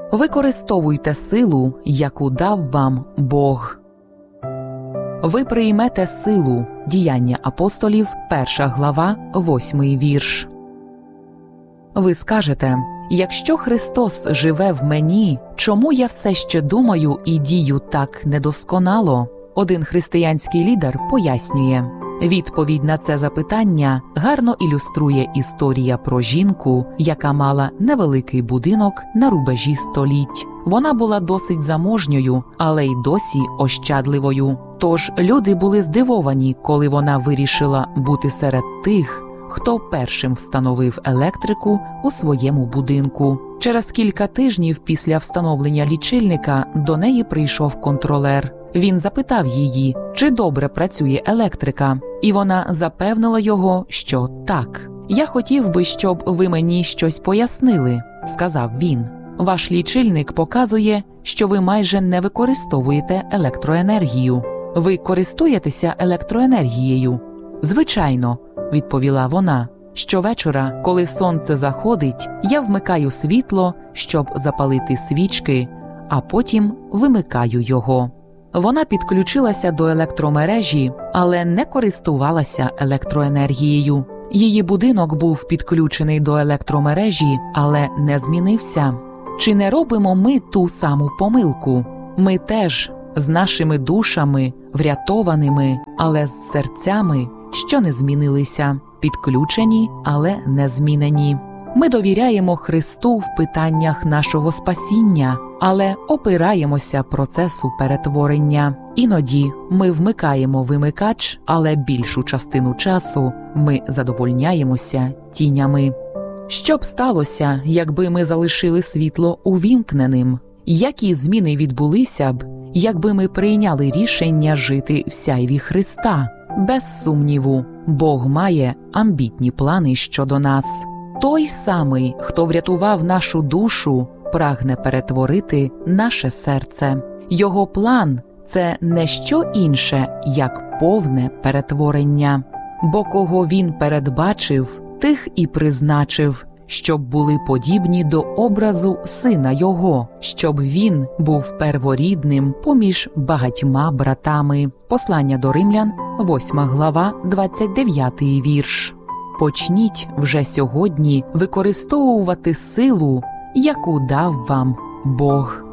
Використовуйте силу, яку дав вам Бог. Ви приймете силу. Діяння апостолів, 1 глава, 8 вірш. Ви скажете: якщо Христос живе в мені, чому я все ще думаю і дію так недосконало? Один християнський лідер пояснює. Відповідь на це запитання гарно ілюструє історія про жінку, яка мала невеликий будинок на рубежі століть. Вона була досить заможньою, але й досі ощадливою. Тож люди були здивовані, коли вона вирішила бути серед тих, хто першим встановив електрику у своєму будинку. Через кілька тижнів після встановлення лічильника до неї прийшов контролер. Він запитав її, чи добре працює електрика, і вона запевнила його, що так. «Я хотів би, щоб ви мені щось пояснили», – сказав він. «Ваш лічильник показує, що ви майже не використовуєте електроенергію. Ви користуєтеся електроенергією?» «Звичайно», – відповіла вона. «Щовечора, коли сонце заходить, я вмикаю світло, щоб запалити свічки, а потім вимикаю його». Вона підключилася до електромережі, але не користувалася електроенергією. Її будинок був підключений до електромережі, але не змінився. Чи не робимо ми ту саму помилку? Ми теж з нашими душами, врятованими, але з серцями, що не змінилися, підключені, але не змінені. Ми довіряємо Христу в питаннях нашого спасіння, але опираємося процесу перетворення. Іноді ми вмикаємо вимикач, але більшу частину часу ми задовольняємося тінями. Що б сталося, якби ми залишили світло увімкненим? Які зміни відбулися б, якби ми прийняли рішення жити в сяйві Христа? Без сумніву, Бог має амбітні плани щодо нас. Той самий, хто врятував нашу душу, прагне перетворити наше серце. Його план – це не що інше, як повне перетворення. Бо кого він передбачив, тих і призначив, щоб були подібні до образу Сина Його, щоб він був перворідним поміж багатьма братами. Послання до Римлян, 8 глава, 29 вірш. Почніть вже сьогодні використовувати силу, яку дав вам Бог.